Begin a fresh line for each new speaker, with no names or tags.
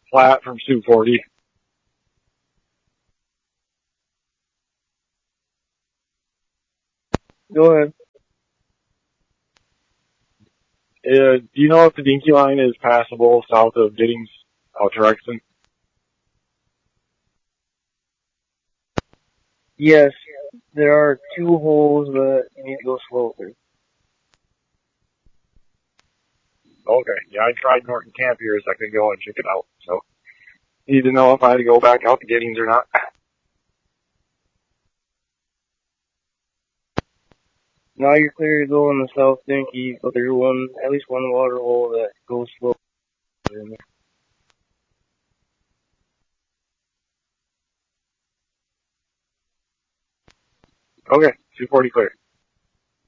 Platt from Sioux 40.
Go ahead.
Do you know if the Dinky line is passable south of Giddings out to Rexton?
Yes, there are 2 holes that you need to go slow through.
Okay. Yeah, I tried Norton Camp here a second ago and check it out. So, need to know if I had to go back out to Giddings or not.
Now you're clear to go in the South Dinky, but there's at least one water hole that goes slow.
Okay. 240 clear.